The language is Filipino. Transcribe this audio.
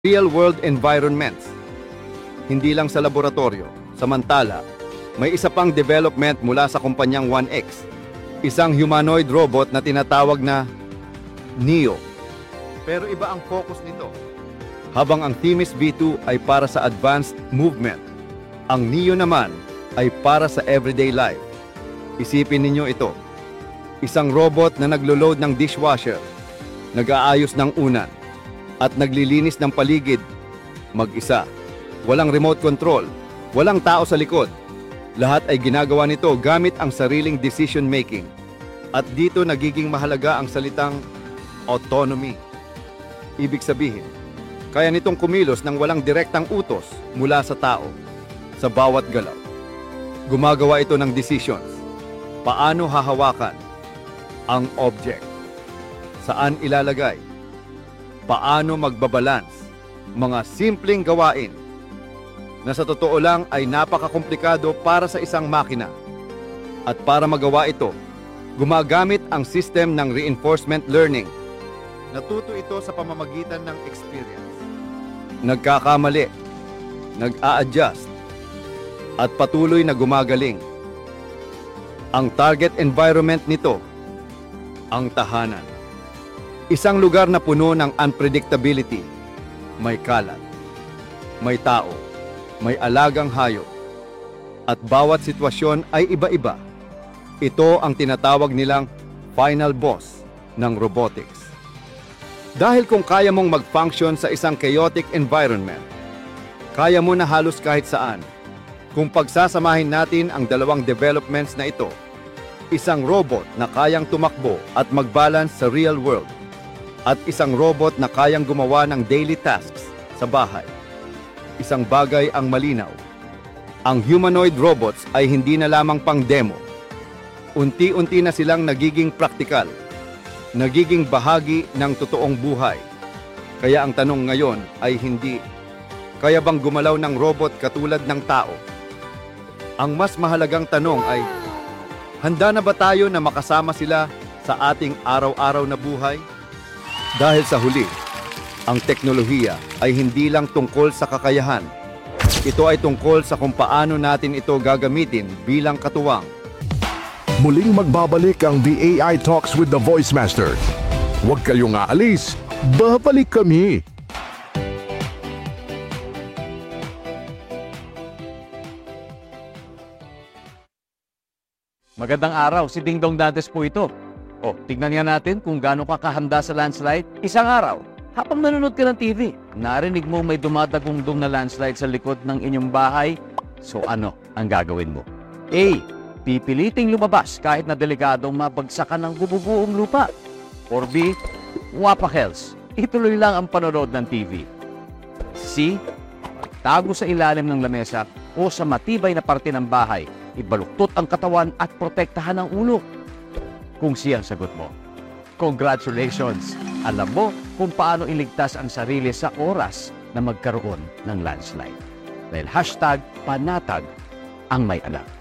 real-world environments. Hindi lang sa laboratorio. Samantala, may isa pang development mula sa kumpanyang 1X. Isang humanoid robot na tinatawag na Neo. Pero iba ang focus nito. Habang ang Themis V2 ay para sa advanced movement, ang Neo naman ay para sa everyday life. Isipin ninyo ito. Isang robot na naglo-load ng dishwasher, nag-aayos ng unan, at naglilinis ng paligid mag-isa. Walang remote control, walang tao sa likod. Lahat ay ginagawa nito gamit ang sariling decision making. At dito nagiging mahalaga ang salitang autonomy. Ibig sabihin, kaya nitong kumilos ng walang direktang utos mula sa tao sa bawat galaw. Gumagawa ito ng decisions. Paano hahawakan ang object? Saan ilalagay? Paano magbabalance? Mga simpleng gawain na sa totoo lang ay napakakomplikado para sa isang makina. At para magawa ito, gumagamit ang system ng reinforcement learning. Natuto ito sa pamamagitan ng experience. Nagkakamali, nag-a-adjust, at patuloy na gumagaling. Ang target environment nito, ang tahanan. Isang lugar na puno ng unpredictability. May kalat, may tao, may alagang hayop, at bawat sitwasyon ay iba-iba. Ito ang tinatawag nilang final boss ng robotics. Dahil kung kaya mong mag-function sa isang chaotic environment, kaya mo na halos kahit saan. Kung pagsasamahin natin ang dalawang developments na ito, isang robot na kayang tumakbo at mag-balance sa real world, at isang robot na kayang gumawa ng daily tasks sa bahay. Isang bagay ang malinaw. Ang humanoid robots ay hindi na lamang pang demo. Unti-unti na silang nagiging praktikal, nagiging bahagi ng totoong buhay. Kaya ang tanong ngayon ay hindi, kaya bang gumalaw ng robot katulad ng tao? Ang mas mahalagang tanong ay, handa na ba tayo na makasama sila sa ating araw-araw na buhay? Dahil sa huli, ang teknolohiya ay hindi lang tungkol sa kakayahan. Ito ay tungkol sa kung paano natin ito gagamitin bilang katuwang. Muling magbabalik ang The AI Talks with the Voice Master. Huwag kayong aalis, babalik kami. Magandang araw, si Ding Dong Dantes po ito. O, tignan nga natin kung gaano ka kahanda sa landslide. Isang araw, habang nanonood ka ng TV, narinig mo may dumadagundong na landslide sa likod ng inyong bahay. So ano ang gagawin mo? A. Pipiliting lumabas kahit na delikadong mabagsakan ng bububuong lupa. Or B. Wapakels, ituloy lang ang panonood ng TV. C. Tago sa ilalim ng lamesa o sa matibay na parte ng bahay. Ibaluktot ang katawan at protektahan ang ulo. Kung siya ang sagot mo, congratulations! Alam mo kung paano iligtas ang sarili sa oras na magkaroon ng landslide. Dahil #panatag ang may alam.